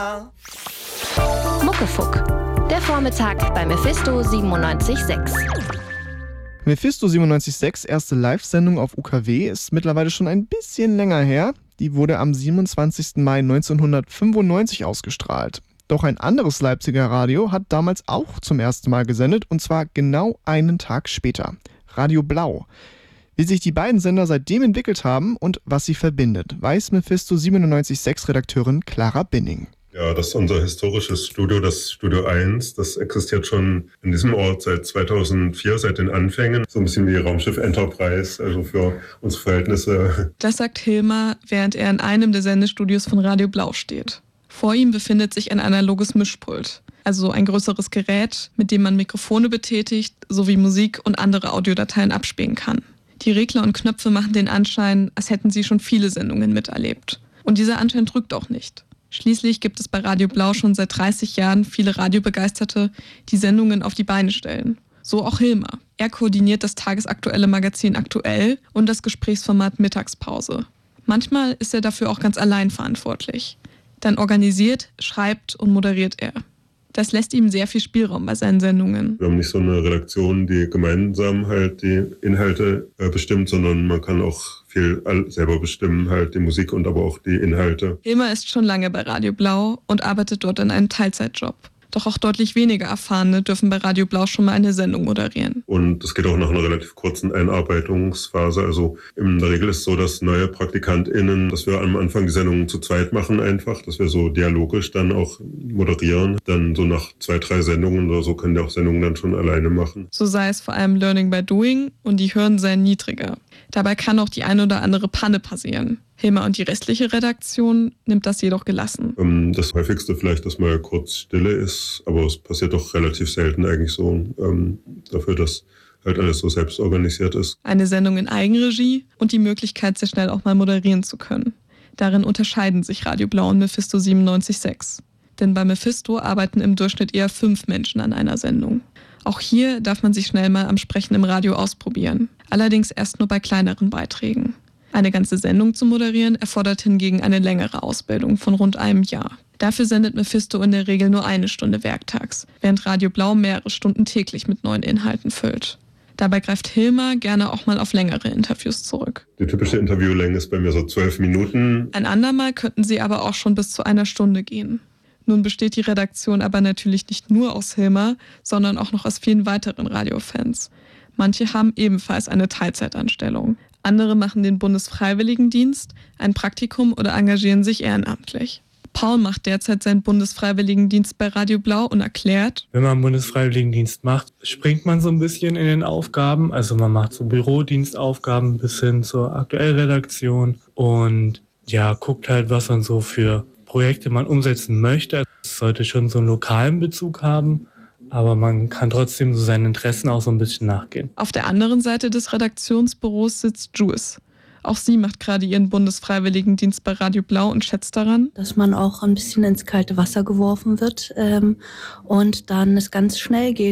Muckefuck, der Vormittag bei Mephisto 97.6. Mephisto 97.6, erste Live-Sendung auf UKW, ist mittlerweile schon ein bisschen länger her. Die wurde am 27. Mai 1995 ausgestrahlt. Doch ein anderes Leipziger Radio hat damals auch zum ersten Mal gesendet, und zwar genau einen Tag später. Radio Blau. Wie sich die beiden Sender seitdem entwickelt haben und was sie verbindet, weiß Mephisto 97.6-Redakteurin Clara Binning. Ja, das ist unser historisches Studio, das Studio 1. Das existiert schon in diesem Ort seit 2004, seit den Anfängen. So ein bisschen wie Raumschiff Enterprise, also für unsere Verhältnisse. Das sagt Hilmar, während er in einem der Sendestudios von Radio Blau steht. Vor ihm befindet sich ein analoges Mischpult, also ein größeres Gerät, mit dem man Mikrofone betätigt, sowie Musik und andere Audiodateien abspielen kann. Die Regler und Knöpfe machen den Anschein, als hätten sie schon viele Sendungen miterlebt. Und dieser Anschein trügt auch nicht. Schließlich gibt es bei Radio Blau schon seit 30 Jahren viele Radiobegeisterte, die Sendungen auf die Beine stellen. So auch Hilmar. Er koordiniert das tagesaktuelle Magazin Aktuell und das Gesprächsformat Mittagspause. Manchmal ist er dafür auch ganz allein verantwortlich. Dann organisiert, schreibt und moderiert er. Das lässt ihm sehr viel Spielraum bei seinen Sendungen. Wir haben nicht so eine Redaktion, die gemeinsam halt die Inhalte bestimmt, sondern man kann auch viel selber bestimmen, halt die Musik und aber auch die Inhalte. Hilmar ist schon lange bei Radio Blau und arbeitet dort in einem Teilzeitjob. Doch auch deutlich weniger Erfahrene dürfen bei Radio Blau schon mal eine Sendung moderieren. Und es geht auch nach einer relativ kurzen Einarbeitungsphase. Also in der Regel ist es so, dass neue PraktikantInnen, dass wir am Anfang die Sendungen zu zweit machen einfach, dass wir so dialogisch dann auch moderieren. Dann so nach 2-3 Sendungen oder so können die auch Sendungen dann schon alleine machen. So sei es vor allem Learning by Doing und die Hürden seien niedriger. Dabei kann auch die eine oder andere Panne passieren. Hilmar und die restliche Redaktion nimmt das jedoch gelassen. Das häufigste vielleicht, dass mal kurz Stille ist, aber es passiert doch relativ selten eigentlich so, dafür, dass halt alles so selbst organisiert ist. Eine Sendung in Eigenregie und die Möglichkeit, sehr schnell auch mal moderieren zu können. Darin unterscheiden sich Radio Blau und Mephisto 97.6. Denn bei Mephisto arbeiten im Durchschnitt eher 5 Menschen an einer Sendung. Auch hier darf man sich schnell mal am Sprechen im Radio ausprobieren. Allerdings erst nur bei kleineren Beiträgen. Eine ganze Sendung zu moderieren erfordert hingegen eine längere Ausbildung von rund einem Jahr. Dafür sendet Mephisto in der Regel nur 1 Stunde werktags, während Radio Blau mehrere Stunden täglich mit neuen Inhalten füllt. Dabei greift Hilmar gerne auch mal auf längere Interviews zurück. Die typische Interviewlänge ist bei mir so 12 Minuten. Ein andermal könnten sie aber auch schon bis zu 1 Stunde gehen. Nun besteht die Redaktion aber natürlich nicht nur aus Hilmar, sondern auch noch aus vielen weiteren Radiofans. Manche haben ebenfalls eine Teilzeitanstellung. Andere machen den Bundesfreiwilligendienst, ein Praktikum oder engagieren sich ehrenamtlich. Paul macht derzeit seinen Bundesfreiwilligendienst bei Radio Blau und erklärt: Wenn man Bundesfreiwilligendienst macht, springt man so ein bisschen in den Aufgaben. Also man macht so Bürodienstaufgaben bis hin zur Aktuellredaktion und ja, guckt halt, was man so für Projekte man umsetzen möchte. Es sollte schon so einen lokalen Bezug haben, aber man kann trotzdem so seinen Interessen auch so ein bisschen nachgehen. Auf der anderen Seite des Redaktionsbüros sitzt Juice. Auch sie macht gerade ihren Bundesfreiwilligendienst bei Radio Blau und schätzt daran, dass man auch ein bisschen ins kalte Wasser geworfen wird und dann es ganz schnell geht.